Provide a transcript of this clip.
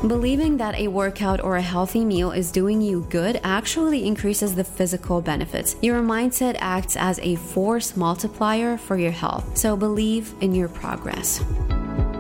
Believing that a workout or a healthy meal is doing you good actually increases the physical benefits. Your mindset acts as a force multiplier for your health. So believe in your progress.